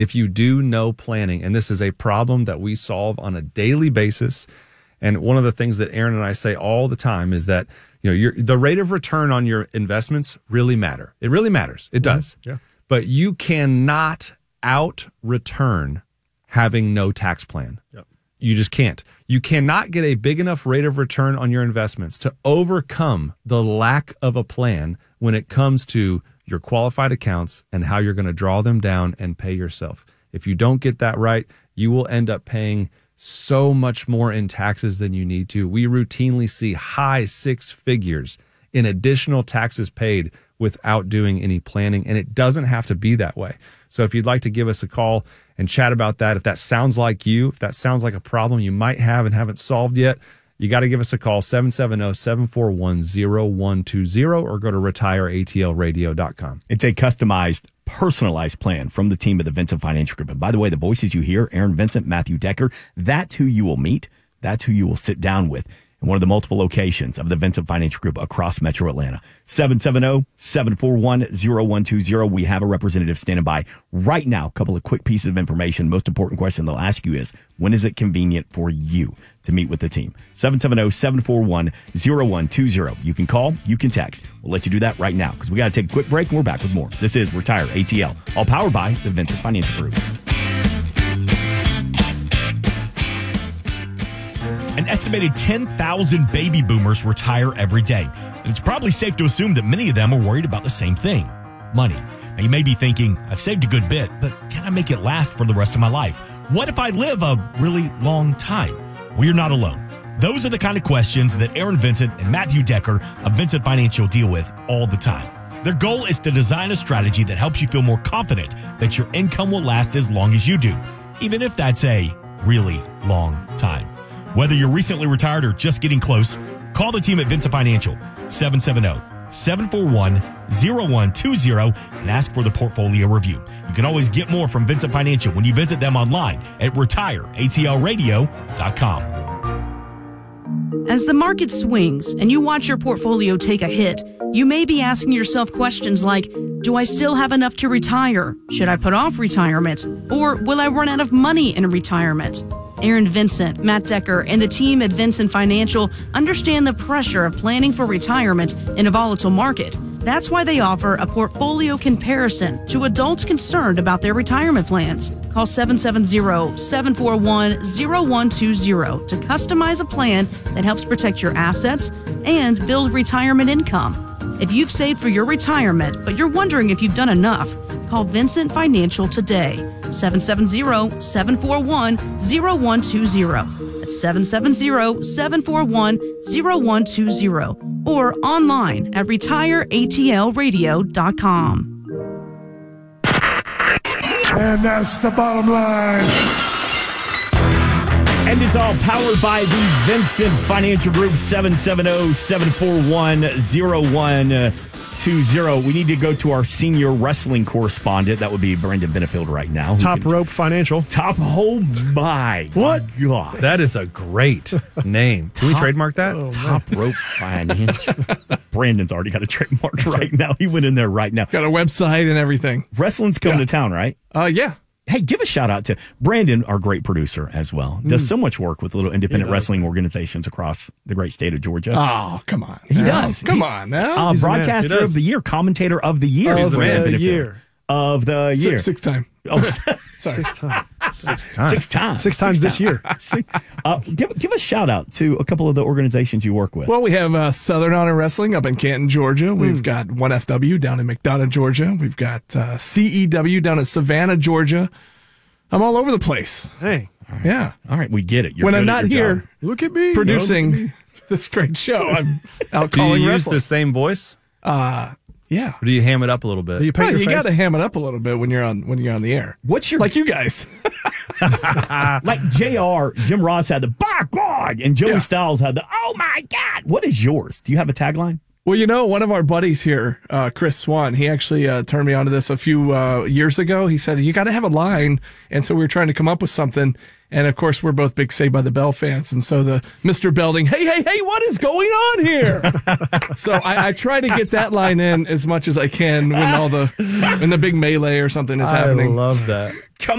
if you do no planning, and this is a problem that we solve on a daily basis. And one of the things that Aaron and I say all the time is that, the rate of return on your investments really matter. It really matters. It does. Yeah. But you cannot out return having no tax plan. Yep. You just can't. You cannot get a big enough rate of return on your investments to overcome the lack of a plan when it comes to your qualified accounts and how you're going to draw them down and pay yourself. If you don't get that right, you will end up paying so much more in taxes than you need to. We routinely see high six figures in additional taxes paid without doing any planning, and it doesn't have to be that way. So if you'd like to give us a call and chat about that, if that sounds like you, if that sounds like a problem you might have and haven't solved yet, you got to give us a call, 770-741-0120, or go to retireatlradio.com. It's a customized, personalized plan from the team at the Vincent Financial Group. And by the way, the voices you hear, Aaron Vincent, Matthew Decker, that's who you will meet. That's who you will sit down with in one of the multiple locations of the Vincent Financial Group across Metro Atlanta. 770-741-0120. We have a representative standing by right now. A couple of quick pieces of information. Most important question they'll ask you is, when is it convenient for you to meet with the team? 770-741-0120. You can call, you can text. We'll let you do that right now because we got to take a quick break and we're back with more. This is Retire ATL, all powered by the Vincent Financial Group. An estimated 10,000 baby boomers retire every day. And it's probably safe to assume that many of them are worried about the same thing, money. Now, you may be thinking, I've saved a good bit, but can I make it last for the rest of my life? What if I live a really long time? Well, you're not alone. Those are the kind of questions that Aaron Vincent and Matthew Decker of Vincent Financial deal with all the time. Their goal is to design a strategy that helps you feel more confident that your income will last as long as you do, even if that's a really long time. Whether you're recently retired or just getting close, call the team at Vincent Financial, 770-741-0120, and ask for the portfolio review. You can always get more from Vincent Financial when you visit them online at retireatlradio.com. As the market swings and you watch your portfolio take a hit, you may be asking yourself questions like, do I still have enough to retire? Should I put off retirement? Or will I run out of money in retirement? Aaron Vincent, Matt Decker, and the team at Vincent Financial understand the pressure of planning for retirement in a volatile market. That's why they offer a portfolio comparison to adults concerned about their retirement plans. Call 770-741-0120 to customize a plan that helps protect your assets and build retirement income. If you've saved for your retirement, but you're wondering if you've done enough, call Vincent Financial today. 770-741-0120. That's 770-741-0120. Or online at retireatlradio.com. And that's the bottom line. And it's all powered by the Vincent Financial Group, 770-741-0120. We need to go to our senior wrestling correspondent. That would be Brandon Benefield right now. Top Rope Financial. Oh, my. What? God. That is a great name. Can we trademark that? Top Rope Financial. Brandon's already got a trademark right now. He went in there right now. Got a website and everything. Wrestling's coming to town, right? Yeah. Hey, give a shout out to Brandon, our great producer as well. Does so much work with little independent wrestling organizations across the great state of Georgia. Oh, come on. He does. Come on now. Broadcaster of the year, commentator of the year. Of the year. Of the year. Sixth time. Oh, sorry. Sixth time. Six times this year. Give a shout out to a couple of the organizations you work with. Well, we have Southern Honor Wrestling up in Canton, Georgia. We've got 1FW down in McDonough, Georgia. We've got CEW down in Savannah, Georgia. I'm all over the place. Hey. Yeah. All right, we get it. You're when good I'm at not your here job. Look at me. producing this great show, I'm out Do calling you use wrestling. the same voice? Yeah. Or do you ham it up a little bit? You paint your face? got to ham it up a little bit when you're on the air. What's your Like you guys. like JR, Jim Ross had the by God, and Joey Styles had the oh my God. What is yours? Do you have a tagline? Well, one of our buddies here, Chris Swan, he actually turned me onto this a few years ago. He said, you got to have a line. And so we were trying to come up with something. And of course, we're both big Saved by the Bell fans. And so the Mr. Belding, hey, what is going on here? So I try to get that line in as much as I can when the big melee or something is happening. I love that.